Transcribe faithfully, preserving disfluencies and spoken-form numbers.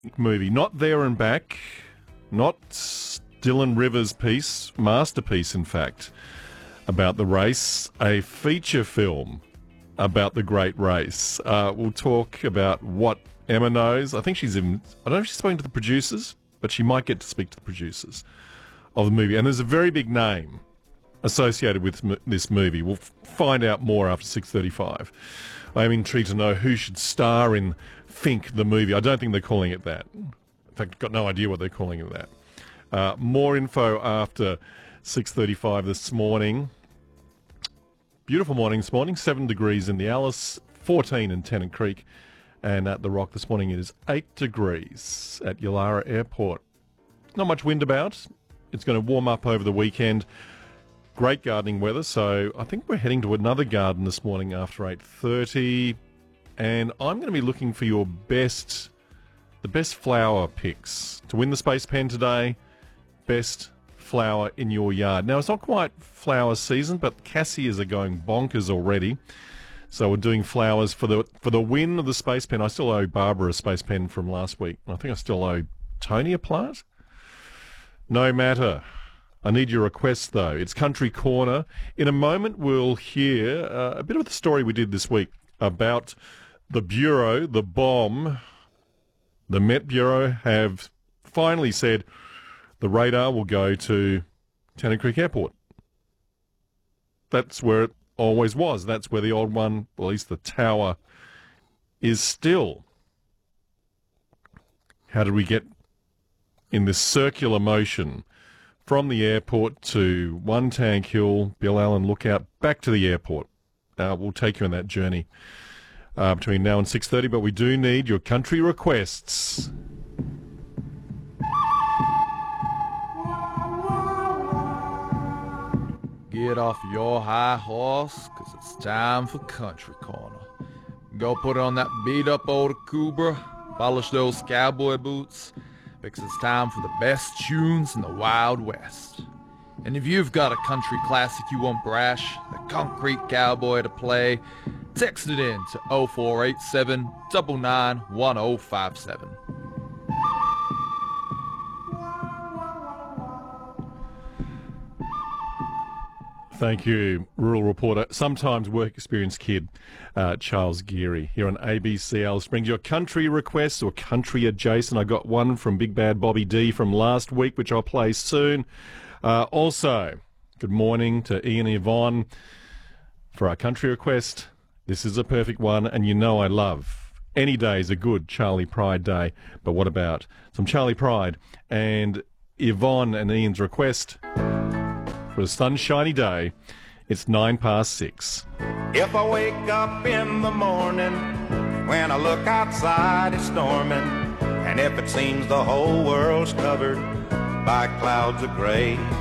movie. Not There and Back, not Dylan Rivers' piece, masterpiece in fact, about the race, a feature film about the great race. Uh, we'll talk about what Emma knows. I think she's in, I don't know if she's spoken to the producers, but she might get to speak to the producers of the movie. And there's a very big name associated with m- this movie. We'll f- find out more after six thirty-five. I'm intrigued to know who should star in Think, the movie. I don't think they're calling it that. In fact, I've got no idea what they're calling it that. Uh, more info after six thirty-five this morning. Beautiful morning this morning, seven degrees in the Alice, fourteen in Tennant Creek, and at the Rock this morning it is eight degrees at Yulara Airport. Not much wind about. It's going to warm up over the weekend. Great gardening weather, so I think we're heading to another garden this morning after eight thirty, and I'm going to be looking for your best, the best flower picks to win the Space Pen today. Best flower in your yard. Now, it's not quite flower season, but cassias are going bonkers already. So we're doing flowers for the for the win of the Space Pen. I still owe Barbara a Space Pen from last week. I think I still owe Tony a plant. No matter. I need your requests, though. It's Country Corner. In a moment, we'll hear uh, a bit of the story we did this week about the Bureau, the bomb. The Met Bureau have finally said the radar will go to Tennant Creek Airport. That's where it always was. That's where the old one, or at least the tower, is still. How did we get in this circular motion from the airport to One Tank Hill, Bill Allen Lookout, back to the airport? Uh, we'll take you on that journey uh, between now and six thirty, but we do need your country requests. Get off your high horse, 'cause it's time for Country Corner. Go put on that beat-up old Cobra, polish those cowboy boots, because it's time for the best tunes in the Wild West. And if you've got a country classic you want Brash, the Concrete Cowboy, to play, text it in to oh four eight seven, nine nine, one oh five seven. Thank you, rural reporter, sometimes work experience kid, uh, Charles Geary, here on A B C Alice Springs. Your country requests or country adjacent. I got one from Big Bad Bobby D from last week, which I'll play soon. Uh, also, good morning to Ian and Yvonne for our country request. This is a perfect one, and you know I love any day is a good Charlie Pride day. But what about some Charlie Pride and Yvonne and Ian's request? For a sunshiny day, it's nine past six. If I wake up in the morning, when I look outside it's storming, and if it seems the whole world's covered by clouds of gray,